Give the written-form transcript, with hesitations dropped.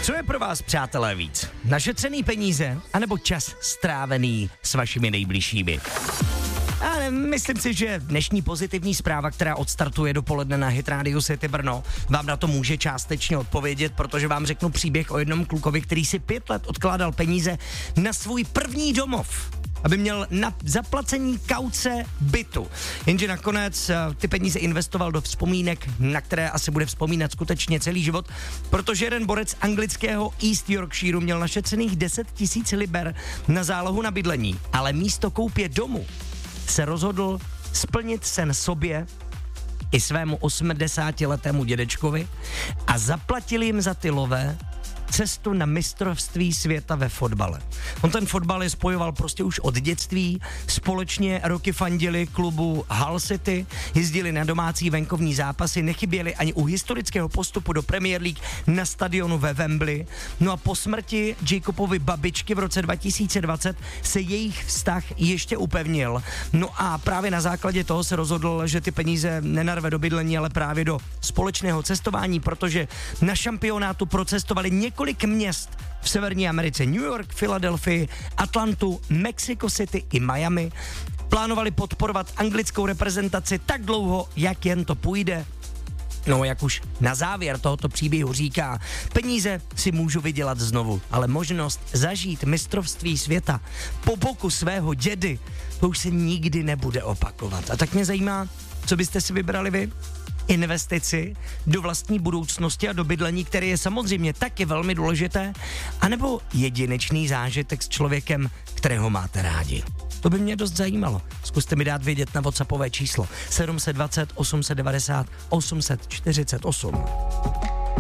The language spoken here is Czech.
Co je pro vás, přátelé, víc? Našetřený peníze, anebo čas strávený s vašimi nejbližšími? A myslím si, že dnešní pozitivní zpráva, která odstartuje dopoledne na Hit Radio City Brno, vám na to může částečně odpovědět, protože vám řeknu příběh o jednom klukovi, který si 5 let odkládal peníze na svůj první domov, aby měl na zaplacení kauce bytu. Jenže nakonec ty peníze investoval do vzpomínek, na které asi bude vzpomínat skutečně celý život, protože jeden borec anglického East Yorkshireu měl našetřených 10 000 liber na zálohu na bydlení, ale místo koupě domu se rozhodl splnit sen sobě i svému 80letému dědečkovi a zaplatil jim za ty lové cestu na mistrovství světa ve fotbale. On ten fotbal je spojoval prostě už od dětství, společně roky fandili klubu Hull City, jezdili na domácí venkovní zápasy, nechyběli ani u historického postupu do Premier League na stadionu ve Wembley. No a po smrti Jacobovy babičky v roce 2020 se jejich vztah ještě upevnil. No a právě na základě toho se rozhodl, že ty peníze nenarve do bydlení, ale právě do společného cestování, protože na šampionátu procestovali několik měst v Severní Americe, New York, Philadelphia, Atlantu, Mexico City i Miami. Plánovali podporovat anglickou reprezentaci tak dlouho, jak jen to půjde. No, jak už na závěr tohoto příběhu říká, peníze si můžu vydělat znovu, ale možnost zažít mistrovství světa po boku svého dědy, to už se nikdy nebude opakovat. A tak mě zajímá, co byste si vybrali vy? Investici do vlastní budoucnosti a do bydlení, které je samozřejmě taky velmi důležité, anebo jedinečný zážitek s člověkem, kterého máte rádi. To by mě dost zajímalo. Zkuste mi dát vědět na WhatsAppové číslo 720 890 848.